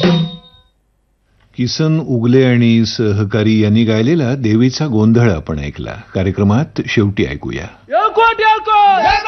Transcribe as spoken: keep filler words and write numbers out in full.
किसन उगले आणि सहकारी यांनी गायलेला देवीचा गोंधळ आपण ऐकला. कार्यक्रमात शेवटी ऐकूया. येळकोट येळकोट